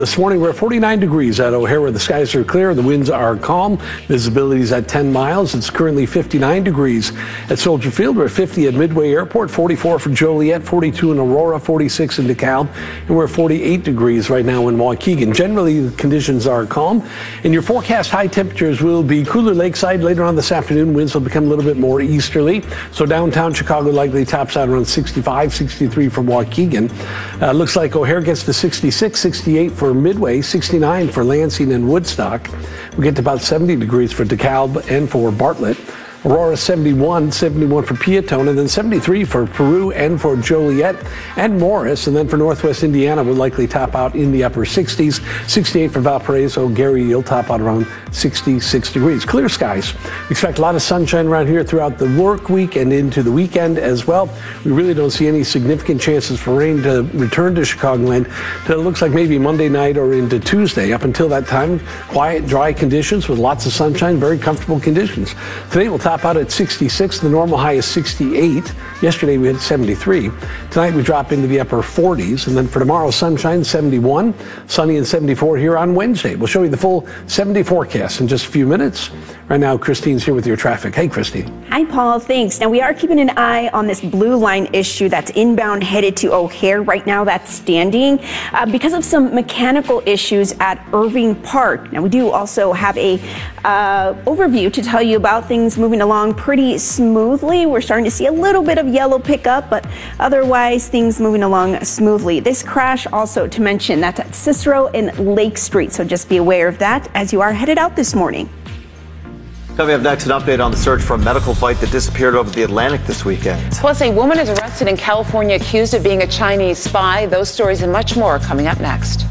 This morning, we're at 49 degrees at O'Hare, where the skies are clear. The winds are calm. Visibility is at 10 miles. It's currently 59 degrees at Soldier Field. We're at 50 at Midway Airport, 44 for Joliet, 42 in Aurora, 46 in DeKalb, and we're at 48 degrees right now in Waukegan. Generally, the conditions are calm, and your forecast high temperatures will be cooler lakeside. Later on this afternoon, winds will become a little bit more easterly. So downtown Chicago likely tops out around 65, 63 for Waukegan. Looks like O'Hare gets to 66, 68 for Midway, 69 for Lansing and Woodstock. We get to about 70 degrees for DeKalb and for Bartlett. Aurora 71 for Peatone, and then 73 for Peru and for Joliet and Morris. And then for Northwest Indiana, we'll likely top out in the upper 60s. 68 for Valparaiso. Gary, you'll top out around 66 degrees. Clear skies. We expect a lot of sunshine around here throughout the work week and into the weekend as well. We really don't see any significant chances for rain to return to Chicagoland till it looks like maybe Monday night or into Tuesday. Up until that time, quiet, dry conditions with lots of sunshine, very comfortable conditions. Today we'll top out at 66. The normal high is 68. Yesterday we had 73. Tonight we drop into the upper 40s. And then for tomorrow, sunshine, 71. Sunny and 74 here on Wednesday. We'll show you the full 70 forecast in just a few minutes. Right now, Christine's here with your traffic. Hey, Christine. Hi, Paul. Thanks. Now, we are keeping an eye on this blue line issue that's inbound headed to O'Hare. Right now, that's standing because of some mechanical issues at Irving Park. Now, we do also have a overview to tell you about things moving along pretty smoothly. We're starting to see a little bit of yellow pickup, but otherwise, things moving along smoothly. This crash also to mention, that's at Cicero and Lake Street. So just be aware of that as you are headed out this morning. Coming up next, an update on the search for a medical flight that disappeared over the Atlantic this weekend. Plus, a woman is arrested in California accused of being a Chinese spy. Those stories and much more coming up next.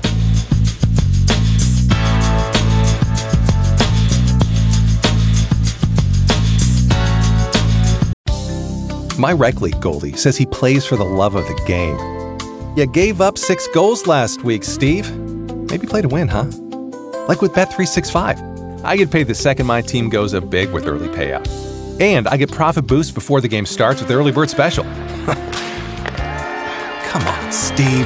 My rec league goalie says he plays for the love of the game. You gave up 6 goals last week, Steve. Maybe play to win, huh? Like with Bet365. I get paid the second my team goes up big with early payout. And I get profit boost before the game starts with the early bird special. Come on, Steve.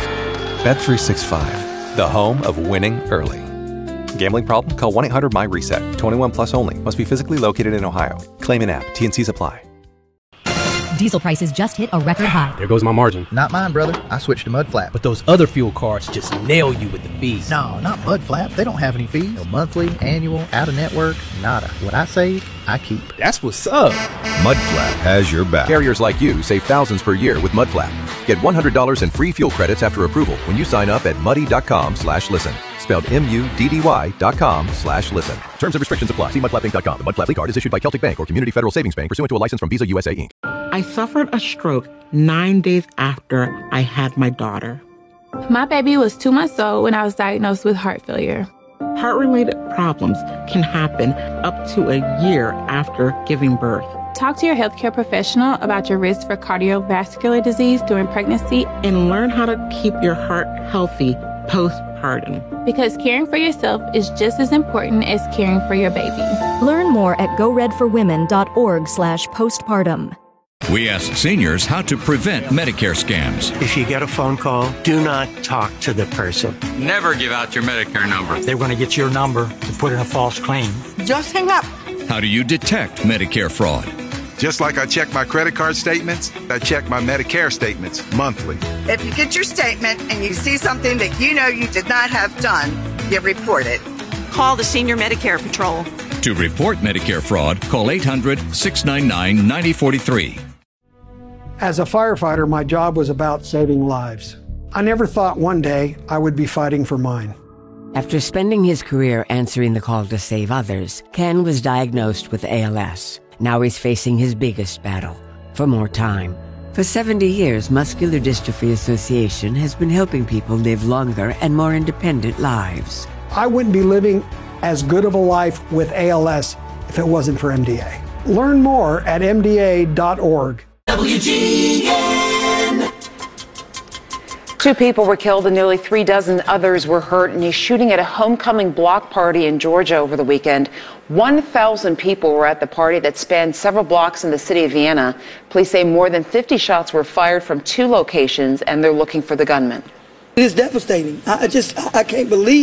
Bet365, the home of winning early. Gambling problem? Call 1-800-MY-RESET. 21 plus only. Must be physically located in Ohio. Claim in app. T&Cs apply. Diesel prices just hit a record high. There goes my margin. Not mine, brother. I switched to Mudflap. But those other fuel cards just nail you with the fees. No, not Mudflap. They don't have any fees. No monthly, annual, out-of-network, nada. What I save, I keep. That's what's up. Mudflap has your back. Carriers like you save thousands per year with Mudflap. Get $100 in free fuel credits after approval when you sign up at muddy.com/listen. Spelled MUDDY.com/listen. Terms and restrictions apply. See mudflappinc.com. The Mudflap card is issued by Celtic Bank or Community Federal Savings Bank pursuant to a license from Visa USA Inc. I suffered a stroke 9 days after I had my daughter. My baby was 2 months old when I was diagnosed with heart failure. Heart-related problems can happen up to a year after giving birth. Talk to your healthcare professional about your risk for cardiovascular disease during pregnancy and learn how to keep your heart healthy postpartum. Because caring for yourself is just as important as caring for your baby. Learn more at goredforwomen.org/postpartum. We asked seniors how to prevent Medicare scams. If you get a phone call, do not talk to the person. Never give out your Medicare number. They're going to get your number to put in a false claim. Just hang up. How do you detect Medicare fraud? Just like I check my credit card statements, I check my Medicare statements monthly. If you get your statement and you see something that you know you did not have done, you report it. Call the Senior Medicare Patrol. To report Medicare fraud, call 800-699-9043. As a firefighter, my job was about saving lives. I never thought one day I would be fighting for mine. After spending his career answering the call to save others, Ken was diagnosed with ALS. Now he's facing his biggest battle, for more time. For 70 years, Muscular Dystrophy Association has been helping people live longer and more independent lives. I wouldn't be living as good of a life with ALS if it wasn't for MDA. Learn more at mda.org. WGN. 2 people were killed and nearly 36 others were hurt in a shooting at a homecoming block party in Georgia over the weekend. 1,000 people were at the party that spanned several blocks in the city of Vienna. Police say more than 50 shots were fired from 2 locations, and they're looking for the gunman. It is devastating. I can't believe